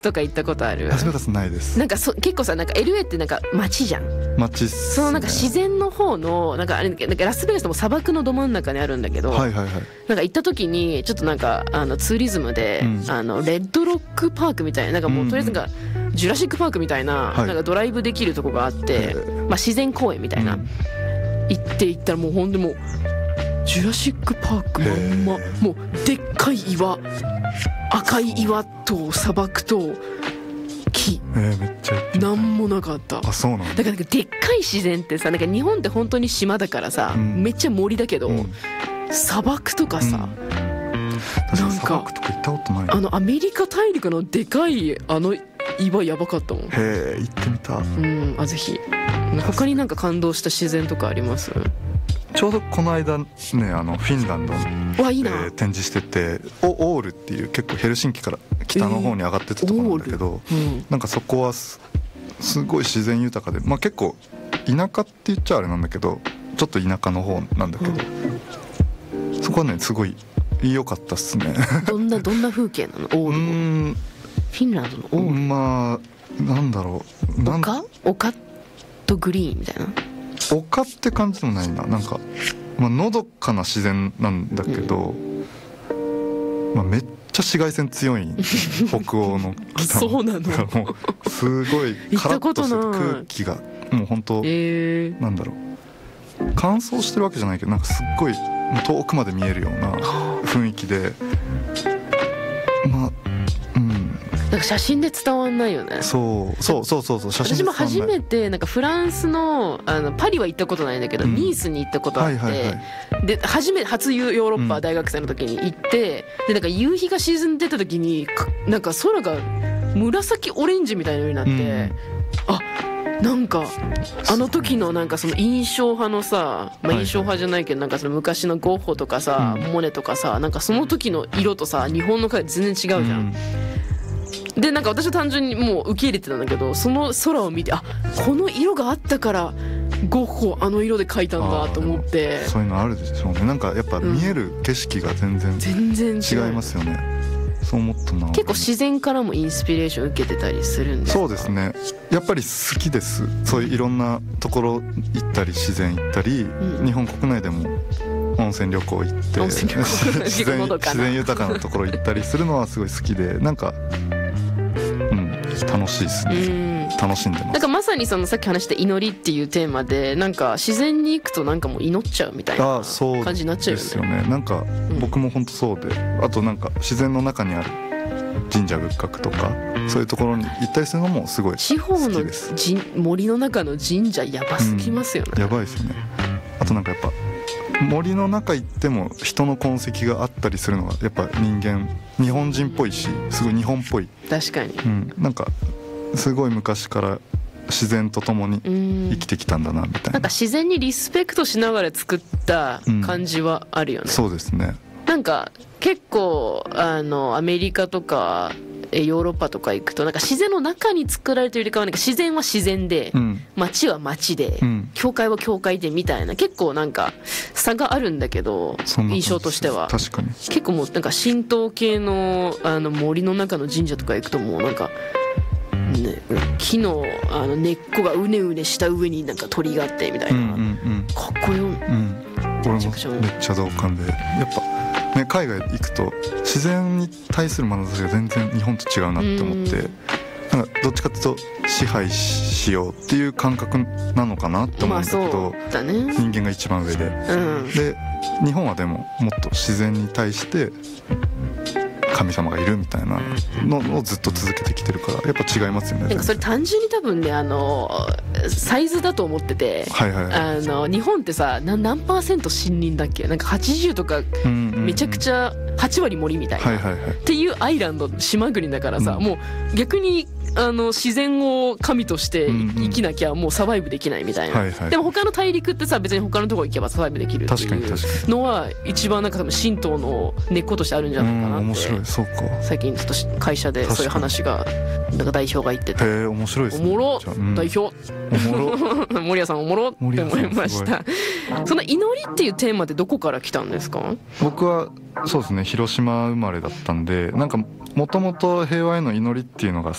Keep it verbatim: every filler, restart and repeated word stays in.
とか行ったことある？ ラスベガスないです。 なんかそ結構さ、なんか エルエー ってなんか街じゃん。 街っすね。 そのなんか自然の方のなんかあれなんかラスベガスも砂漠のど真ん中にあるんだけど、 はいはいはい、 なんか行った時にちょっとなんかあのツーリズムで、うん、あのレッドロックパークみたいな、なんかもうとりあえずなんかジュラシックパークみたいな、はい、なんかドライブできるとこがあって、まあ、自然公園みたいな、うん、行って行ったらもうほんでもうジュラシックパークまんま、もうでっかい岩、赤い岩と砂漠と木、 えー、めっちゃなんもなかった。 あ、そうなんだ。 だからなんかでっかい自然ってさ、なんか日本って本当に島だからさ、うん、めっちゃ森だけど、うん、砂漠とかさ、うん、なんか砂漠とか行ったことない。 あのアメリカ大陸のでかいあの岩やばかったもん。へえ、行ってみた。 うん、あ、ぜひ。他になんか感動した自然とかあります？ ちょうどこの間ね、あのフィンランドに、 わ、いいな、 えー、展示してて、オールっていう結構ヘルシンキから北の方に上がってたところなんだけど、えーうん、なんかそこは す, すごい自然豊かで、まあ、結構田舎って言っちゃあれなんだけど、ちょっと田舎の方なんだけど、うん、そこはねすごい良かったっすね。 どんなどんな風景なの？オールうーん、フィンランドのオール、 まあなんだろう、なん丘丘とグリーンみたいな。 丘って感じでもないな、なんか、まあのどかな自然なんだけど、うん、まあ、めっちゃ紫外線強い北欧の北そうなの。 もうすごいカラッとして空気がもう本当、えー、なんだろう、乾燥してるわけじゃないけど、なんかすっごい遠くまで見えるような雰囲気で、まあなんか写真で伝わんないよね。 そうそうそうそうそう、写真で伝わんない。私も初めてなんかフランス の, あのパリは行ったことないんだけど、うん、ニースに行ったことあって、はいはいはい、で初め初ヨーロッパ大学生の時に行って、うん、でなんか夕日が沈んでた時になんか空が紫オレンジみたいな色になって、うん、あ、なんかあの時のなんかその印象派のさ、まあ、印象派じゃないけど、なんかその昔のゴッホとかさ、うん、モネとかさ、なんかその時の色とさ日本の絵全然違うじゃん、うん、でなんか私は単純にもう受け入れてたんだけど、その空を見て、あ、この色があったからゴッホあの色で描いたんだと思って。 そういうのあるでしょうね。なんかやっぱ見える景色が全然、うん、全然違いますよね。そう思ったな。 結構自然からもインスピレーション受けてたりするんですか？ そうですね、やっぱり好きです。そういういろんなところ行ったり自然行ったり、うん、日本国内でも温泉旅行行って温泉旅行自然自然豊かなところ行ったりするのはすごい好きで、なんか楽しいですね。楽しんでます。 なんかまさにそのさっき話した祈りっていうテーマで、なんか自然に行くとなんかもう祈っちゃうみたいな感じになっちゃうよね。 ですよね。なんか僕も本当そうで、うん、あとなんか自然の中にある神社仏閣とかそういうところに行ったりするのもすごい好きです。地方の森の中の神社やばすぎますよね、 うん、やばいですよね。あとなんかやっぱ森の中行っても人の痕跡があったりするのがやっぱ人間日本人っぽいし、すごい日本っぽい。 確かに、 うん、なんかすごい昔から自然と共に生きてきたんだなみたいな。 なんか自然にリスペクトしながら作った感じはあるよね、うん、 そうですね。 なんか結構あのアメリカとかヨーロッパとか行くとなんか自然の中に作られてるよりかはなんか自然は自然で、うん、街は街で、うん、教会は教会でみたいな結構なんか差があるんだけど、印象としては確かに結構もうなんか神道系 の, あの森の中の神社とか行くともうなんか、ね、木 の, あの根っこがうねうねした上になんか鳥があってみたいな、うんうんうん、かっこよ、うん、 俺もめっちゃ同感で、やっぱね、海外行くと自然に対する眼差しが全然日本と違うなって思って、なんかどっちかっていうと支配しようっていう感覚なのかなって思うんだけど、 まあそうだね、 人間が一番上で、うん、で日本はでももっと自然に対して神様がいるみたいなのをずっと続けてきてるからやっぱ違いますよね。 なんかそれ単純に多分ね、あのサイズだと思ってて、はいはいはい、あの日本ってさ何パーセント森林だっけ、なんかはちじゅうとかめちゃくちゃはち割森みたいな、はいはいはい、っていうアイランド島国だからさ、うん、もう逆にあの自然を神として生きなきゃもうサバイブできないみたいな、うんうん、でも他の大陸ってさ別に他のところ行けばサバイブできるっていうのは一番なんか多分神道の根っことしてあるんじゃないかなって、 面白い。そうか、 最近ちょっと会社でそういう話がなんか代表が言ってて、 へえ面白いですね。 おもろ、うん、代表おもろ森谷さんおもろって思いました。その祈りっていうテーマってどこから来たんですか？ 僕はそうですね、広島生まれだったんで、なんかもともと平和への祈りっていうのが